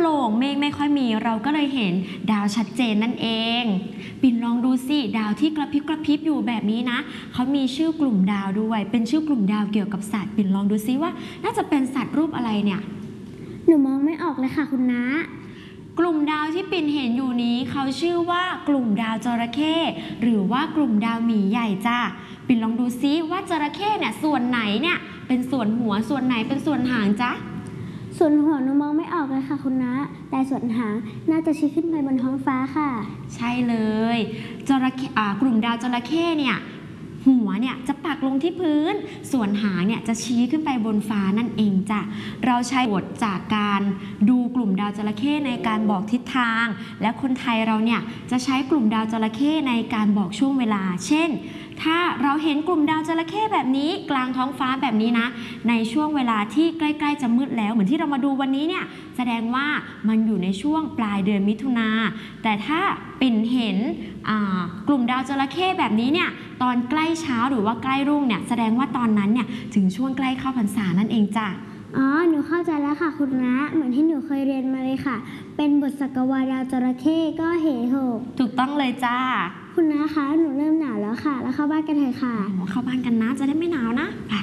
โปร่งเมฆไม่ค่อยมีเราก็เลยเห็นดาวชัดเจนนั่นเองปิ่นลองดูสิดาวที่กระพริบกระพริบอยู่แบบนี้นะเขามีชื่อกลุ่มดาวด้วยเป็นชื่อกลุ่มดาวเกี่ยวกับสัตว์ปิ่นลองดูซิว่าน่าจะเป็นสัตว์รูปอะไรเนี่ยหนูมองไม่ออกเลยค่ะคุณน้ากลุ่มดาวที่ปิ่นเห็นอยู่นี้เขาชื่อว่ากลุ่มดาวจระเข้หรือว่ากลุ่มดาวหมีใหญ่จ้าปิ่นลองดูซิว่าจระเข้เนี่ยส่วนไหนเนี่ยเป็นส่วนหัวส่วนไหนเป็นส่วนหางจ้าส่วนหัวหนูมองไม่ออกเลยค่ะคุณน้าแต่ส่วนหางน่าจะชี้ขึ้นไปบนท้องฟ้าค่ะใช่เลยจระเข้กลุ่มดาวจระเข้เนี่ยหัวเนี่ยจะปักลงที่พื้นส่วนหางเนี่ยจะชี้ขึ้นไปบนฟ้านั่นเองจ้ะเราใช้บทจากการดูกลุ่มดาวจระเข้ในการบอกทิศทางและคนไทยเราเนี่ยจะใช้กลุ่มดาวจระเข้ในการบอกช่วงเวลาเช่นถ้าเราเห็นกลุ่มดาวจระเข้แบบนี้กลางท้องฟ้าแบบนี้นะในช่วงเวลาที่ใกล้ๆจะมืดแล้วเหมือนที่เรามาดูวันนี้เนี่ยแสดงว่ามันอยู่ในช่วงปลายเดือนมิถุนาแต่ถ้าปิ่นเห็นกลุ่มดาวจระเข้แบบนี้เนี่ยตอนใกล้เช้าหรือว่าใกล้รุ่งเนี่ยแสดงว่าตอนนั้นเนี่ยถึงช่วงใกล้เข้าพรรษานั่นเองจ้ะอ๋อหนูเข้าใจแล้วค่ะคุณน้าเหมือนที่หนูเคยเรียนมาเลยค่ะเป็นบทสักวาดาวจระเข้ก็เหหกถูกต้องเลยจ้าคุณน้าคะหนูเริ่มหนาวแล้วค่ะแล้วเข้าบ้านกันเถอะค่ะเข้าบ้านกันนะจะได้ไม่หนาวนะไป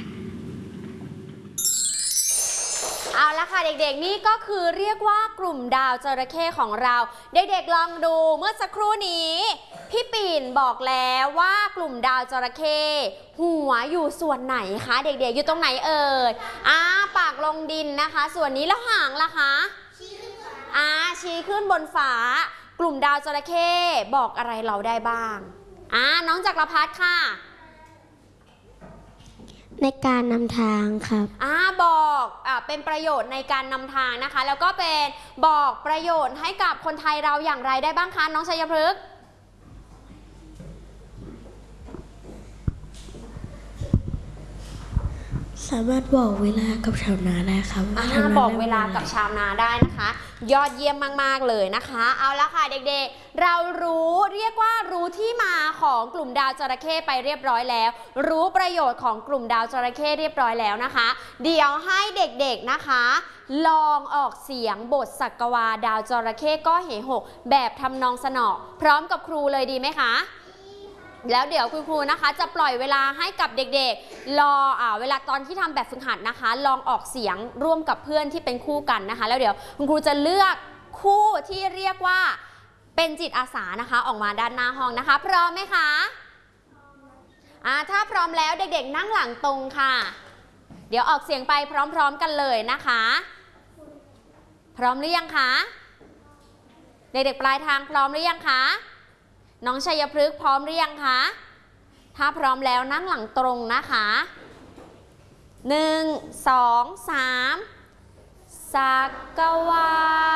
เอาละค่ะเด็กๆนี่ก็คือเรียกว่ากลุ่มดาวจระเข้ของเราเด็กๆลองดูเมื่อสักครู่นี้พี่ปิ่นบอกแล้วว่ากลุ่มดาวจระเข้หัวอยู่ส่วนไหนคะเด็กๆอยู่ตรงไหนเอ่ยปากลงดินนะคะส่วนนี้แล้วหางล่ะคะชี้ขึ้นบนฟ้ากลุ่มดาวจระเข้บอกอะไรเราได้บ้างน้องจักรพัฒน์ค่ะในการนำทางครับบอกเป็นประโยชน์ในการนำทางนะคะแล้วก็เป็นบอกประโยชน์ให้กับคนไทยเราอย่างไรได้บ้างคะน้องชัยพฤกษ์สามารถบอกเวลากับชาวนาได้ครับบอกเวลากับชาวนาได้นะคะยอดเยี่ยมมากๆเลยนะคะเอาละค่ะเด็กๆเราเรียกว่ารู้ที่มาของกลุ่มดาวจระเข้ไปเรียบร้อยแล้วรู้ประโยชน์ของกลุ่มดาวจระเข้เรียบร้อยแล้วนะคะเดี๋ยวให้เด็กๆนะคะลองออกเสียงบทสักวาดาวจระเข้ก็เหหกแบบทำนองสนอพร้อมกับครูเลยดีไหมคะแล้วเดี๋ยวคุณครูนะคะจะปล่อยเวลาให้กับเด็กๆเวลาตอนที่ทำแบบฝึกหัดนะคะลองออกเสียงร่วมกับเพื่อนที่เป็นคู่กันนะคะแล้วเดี๋ยวคุณครูจะเลือกคู่ที่เรียกว่าเป็นจิตอาสานะคะออกมาด้านหน้าห้องนะคะพร้อมไหมคะถ้าพร้อมแล้วเด็กๆนั่งหลังตรงค่ะเดี๋ยวออกเสียงไปพร้อมๆกันเลยนะคะพร้อมหรือยังคะเด็กๆปลายทางพร้อมหรือยังคะน้องชัยพฤกษ์พร้อมหรือยังคะถ้าพร้อมแล้วนั่งหลังตรงนะคะ1 2 3สักวา